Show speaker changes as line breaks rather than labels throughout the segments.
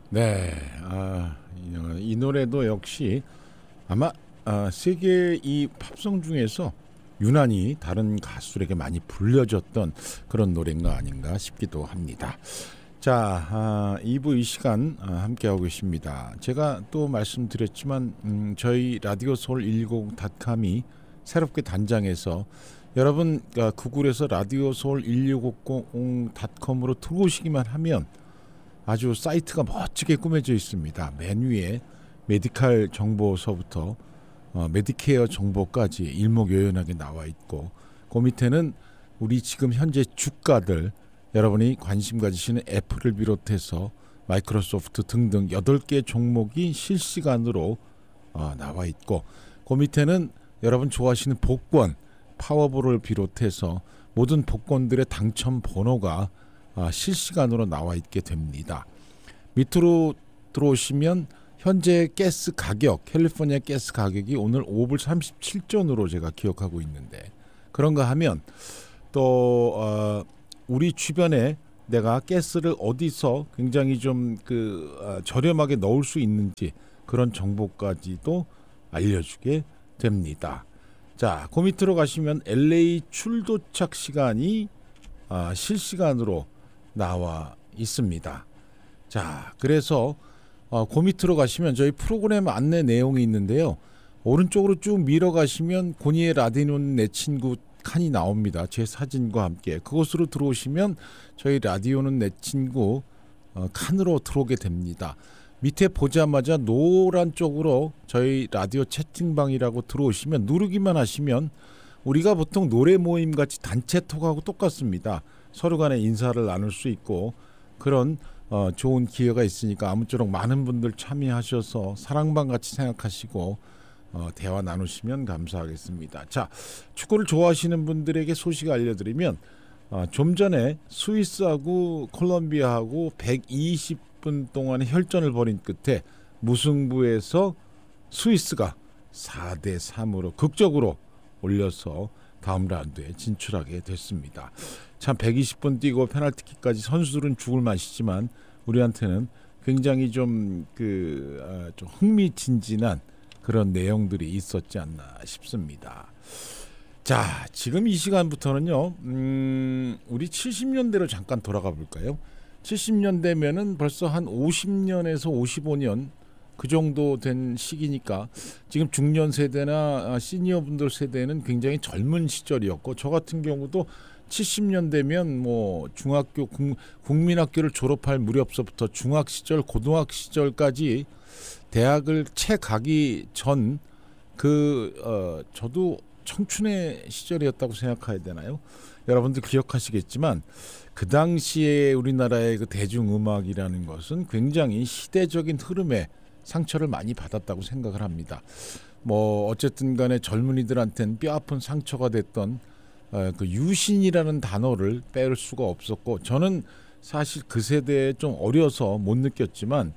네, 이 노래도 역시 아마 세계 이 팝송 중에서 유난히 다른 가수들에게 많이 불려졌던 그런 노래가 아닌가 싶기도 합니다. 자, 2부 이 시간 함께하고 계십니다. 제가 또 말씀드렸지만 저희 라디오 서울 160.com이 새롭게 단장해서 여러분 구글에서 라디오 서울 1650.com으로 들어오시기만 하면 아주 사이트가 멋지게 꾸며져 있습니다. 맨 위에 메디칼 정보서부터 메디케어 정보까지 일목요연하게 나와 있고, 그 밑에는 우리 지금 현재 주가들, 여러분이 관심 가지시는 애플을 비롯해서 마이크로소프트 등등 8개 종목이 실시간으로 나와 있고, 그 밑에는 여러분 좋아하시는 복권, 파워볼을 비롯해서 모든 복권들의 당첨 번호가 실시간으로 나와 있게 됩니다. 밑으로 들어오시면 현재 가스 가격, 캘리포니아 가스 가격이 오늘 5불 37전으로 제가 기억하고 있는데, 그런가 하면 또 우리 주변에 내가 가스를 어디서 굉장히 좀 저렴하게 넣을 수 있는지 그런 정보까지도 알려주게 됩니다. 자, 그 밑으로 가시면 LA 출도착 시간이 실시간으로 나와 있습니다. 자, 그래서 그 밑으로 가시면 저희 프로그램 안내 내용이 있는데요. 오른쪽으로 쭉 밀어가시면 고니의 라디오는 내 친구 칸이 나옵니다. 제 사진과 함께 그곳으로 들어오시면 저희 라디오는 내 친구 칸으로 들어오게 됩니다. 밑에 보자마자 노란 쪽으로 저희 라디오 채팅방이라고 들어오시면 누르기만 하시면 우리가 보통 노래 모임 같이 단체 톡하고 똑같습니다. 서로 간에 인사를 나눌 수 있고 그런 좋은 기회가 있으니까 아무쪼록 많은 분들 참여하셔서 사랑방 같이 생각하시고 대화 나누시면 감사하겠습니다. 자, 축구를 좋아하시는 분들에게 소식 알려드리면 좀 전에 스위스하고 콜롬비아하고 120분 동안의 혈전을 벌인 끝에 무승부에서 스위스가 4대3으로 극적으로 올려서 다음 라운드에 진출하게 됐습니다. 참 120분 뛰고 페널티킥까지 선수들은 죽을 맛이지만 우리한테는 굉장히 좀 흥미진진한 그런 내용들이 있었지 않나 싶습니다. 자, 지금 이 시간부터는요, 우리 70년대로 잠깐 돌아가 볼까요? 70년대면은 벌써 한 50년에서 55년 그 정도 된 시기니까 지금 중년 세대나 시니어 분들 세대는 굉장히 젊은 시절이었고, 저 같은 경우도 70년대면 뭐 중학교 국민학교를 졸업할 무렵서부터 중학 시절, 고등학 시절까지 대학을 채 가기 전 저도 청춘의 시절이었다고 생각해야 되나요? 여러분들 기억하시겠지만 그 당시에 우리나라의 그 대중음악이라는 것은 굉장히 시대적인 흐름에 상처를 많이 받았다고 생각을 합니다. 뭐 어쨌든 간에 젊은이들한테는 뼈아픈 상처가 됐던 그 유신이라는 단어를 뺄 수가 없었고, 저는 사실 그 세대에 좀 어려서 못 느꼈지만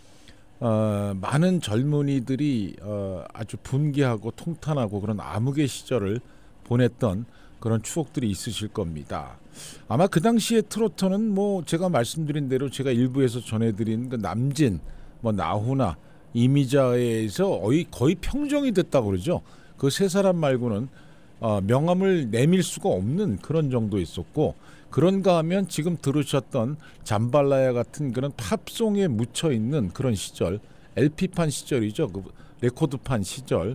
많은 젊은이들이 아주 분개하고 통탄하고 그런 암흑의 시절을 보냈던 그런 추억들이 있으실 겁니다. 아마 그 당시에 트로트는 뭐 제가 말씀드린 대로 제가 일부에서 전해드린 그 남진, 뭐 나훈아, 이미자에 의해서 거의 평정이 됐다고 그러죠. 그 세 사람 말고는 명함을 내밀 수가 없는 그런 정도 있었고, 그런가 하면 지금 들으셨던 잠발라야 같은 그런 팝송에 묻혀 있는 그런 시절, LP판 시절이죠. 그 레코드판 시절,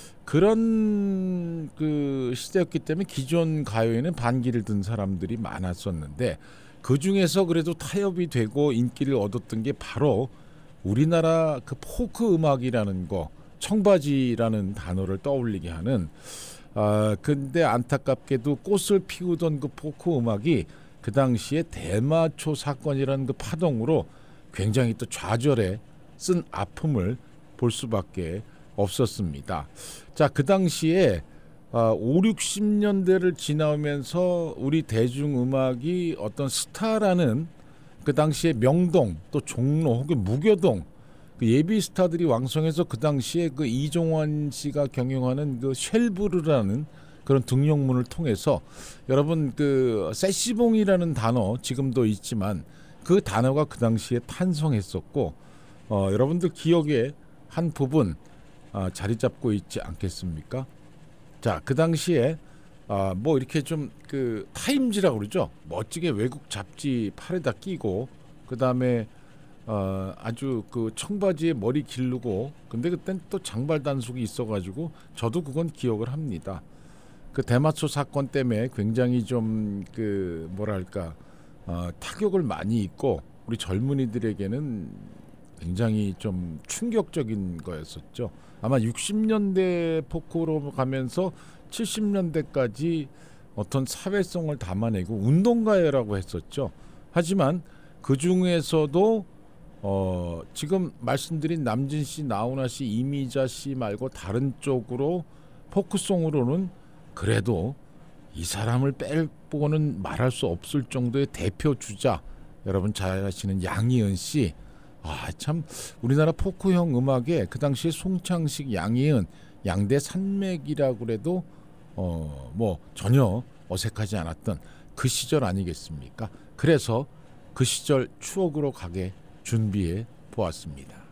그런 그 시대였기 때문에 기존 가요에는 반기를 든 사람들이 많았었는데, 그 중에서 그래도 타협이 되고 인기를 얻었던 게 바로 우리나라 그 포크 음악이라는 거, 청바지라는 단어를 떠올리게 하는, 근데 안타깝게도 꽃을 피우던 그 포크 음악이 그 당시에 대마초 사건이라는 그 파동으로 굉장히 또 좌절에 쓴 아픔을 볼 수밖에 없었습니다. 자, 그 당시에 5, 60년대를 지나오면서 우리 대중음악이 어떤 스타라는 그 당시에 명동, 또 종로 혹은 무교동 그 예비 스타들이 왕성해서 그 당시에 그 이종환 씨가 경영하는 그 쉘브르라는 그런 등용문을 통해서, 여러분 그 세시봉이라는 단어 지금도 있지만 그 단어가 그 당시에 탄생했었고 여러분들 기억에 한 부분 자리 잡고 있지 않겠습니까? 자, 그 당시에 뭐 이렇게 좀 그 타임지라고 그러죠. 멋지게 외국 잡지 팔에다 끼고 그다음에 아주 그 청바지에 머리 기르고 근데 그땐 또 장발 단속이 있어가지고 저도 그건 기억을 합니다. 그 대마초 사건 때문에 굉장히 좀 그 뭐랄까 타격을 많이 입고 우리 젊은이들에게는 굉장히 좀 충격적인 거였었죠. 아마 60년대 포크로 가면서 70년대까지 어떤 사회성을 담아내고 운동가요라고 했었죠. 하지만 그 중에서도 지금 말씀드린 남진 씨, 나훈아 씨, 이미자 씨 말고 다른 쪽으로 포크송으로는 그래도 이 사람을 빼고는 말할 수 없을 정도의 대표 주자 여러분 잘 아시는 양희은 씨. 참 우리나라 포크형 음악에 그 당시에 송창식, 양희은 양대 산맥이라고 그래도 뭐 전혀 어색하지 않았던 그 시절 아니겠습니까? 그래서 그 시절 추억으로 가게 준비해 보았습니다.